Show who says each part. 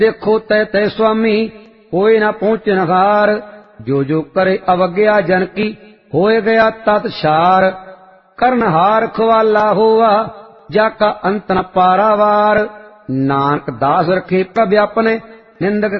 Speaker 1: देखो तय तय स्वामी होए न पहुँचन हार, जो करे अवज्ञा जन की होए गया तत्सार। करनहार ख्वाला हुआ जाका अंत न पारावार, नानक दास रखे प्रभ अपने निंदक